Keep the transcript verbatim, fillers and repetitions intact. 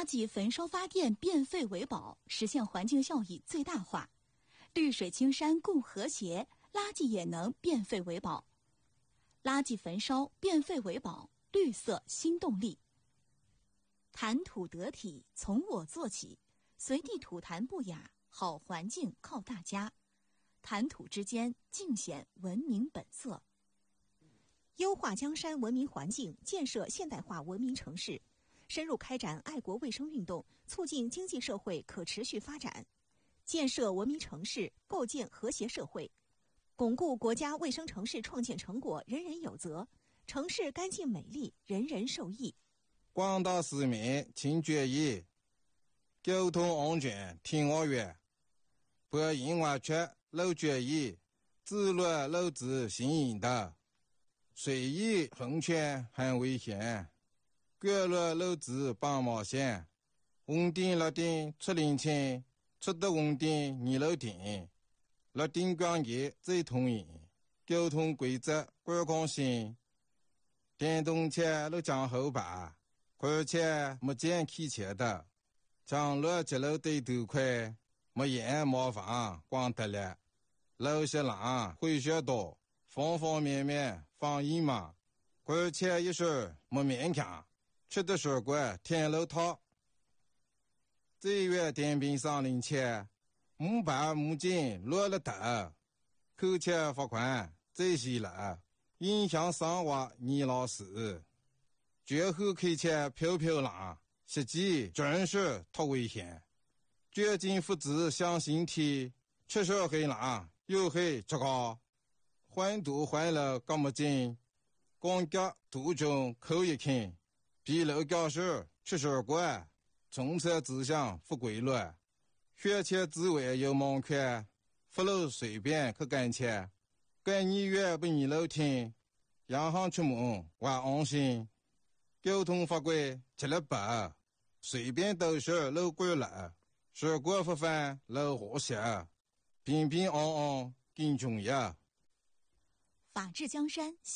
垃圾焚烧发电变废为宝，实现环境效益最大化。绿水青山共和谐，垃圾也能变废为宝。垃圾焚烧变废为宝，绿色新动力。谈吐得体，从我做起，随地吐痰不雅，好环境靠大家。谈吐之间，尽显文明本色。 优化江山文明环境，建设现代化文明城市，深入开展爱国卫生运动，促进经济社会可持续发展，建设文明城市，构建和谐社会，巩固国家卫生城市创建成果人人有责，城市干净美丽，人人受益。 广大市民请注意，交通安全听我话，不因为缺漏注意，自乱漏子行引导，随意横穿很危险，过路漏子帮忙线，红灯绿灯出领清，出得红灯你漏停，绿灯光节最通行，交通规则观光性，电动车都讲后排，而且没见开车的，长路接路对头快，没烟麻烦光得了，路些浪会学多，方方面面防疫嘛，而且一时没勉强，吃的水果天路套。这月电瓶上领车，木板木筋落了头，扣钱罚款这些了，影响生活你老死。绝后开车飘飘浪，实际真是太危险。绝境父子向心体，吃手黑浪又黑这个，环堵环了干么劲？光脚途中扣一看，比路教室吃手过，从车指向不规律，学车之外有盲圈，不路随便去赶车，赶你越不你路听，洋行出门还安心。交通法规吃了白，随便都是路过了，事故不犯路和谐，平平安安更重要。 法治江山。